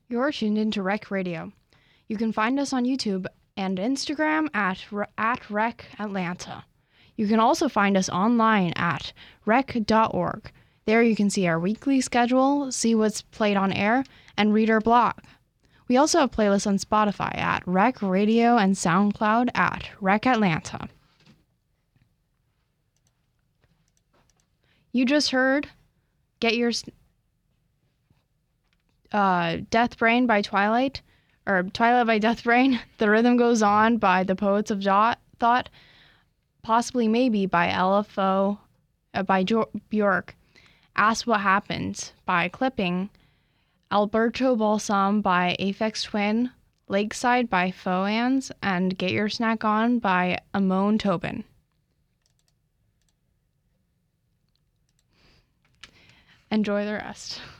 You're tuned into Rec Radio. You can find us on YouTube and Instagram at Rec Atlanta. You can also find us online at rec.org. There you can see our weekly schedule, see what's played on air, and read our blog. We also have playlists on Spotify at Rec Radio and SoundCloud at Rec Atlanta. You just heard Get Your Death Brain by Twilight, or Twilight by Death Brain. The Rhythm Goes On by the Poets of Thought. Possibly Maybe by LFO, by Bjork. Ask What Happens by Clipping. Alberto Balsam by Aphex Twin. Lakeside by Foans. And Get Your Snack On by Amon Tobin. Enjoy the rest.